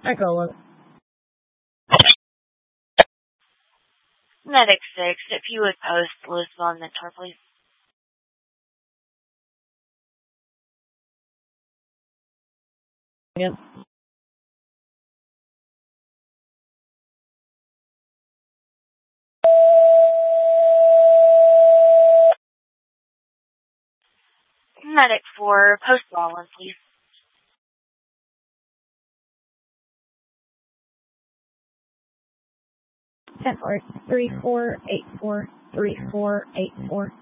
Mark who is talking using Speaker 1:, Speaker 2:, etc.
Speaker 1: Echo 11.
Speaker 2: Medic 6, if you would post Louisville on Mentor, please.
Speaker 1: Again.
Speaker 2: Medic 4, post Rollin, please.
Speaker 1: 10-4, 3484, 3484.